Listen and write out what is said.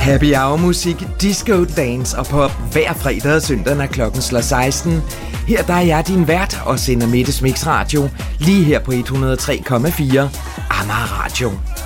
Happy Hour musik, disco, dance og pop hver fredag og søndag, når klokken slår 16. Her der er jeg din vært og sender Mettes Mix Radio lige her på 103,4 Amager Radio.